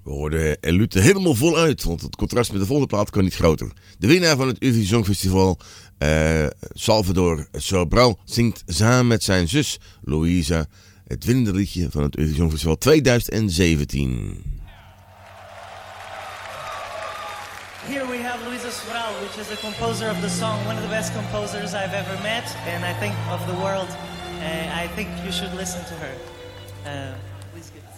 We hoorden Elute helemaal voluit, want het contrast met de volgende plaat kan niet groter. De winnaar van het Eurovisie Songfestival, Salvador Sobral, zingt samen met zijn zus Louisa het winnende liedje van het Eurovisie Songfestival 2017. Here we have Luisa Sobral, which is the composer of the song, one of the best composers I've ever met, and I think of the world. I think you should listen to her. Please give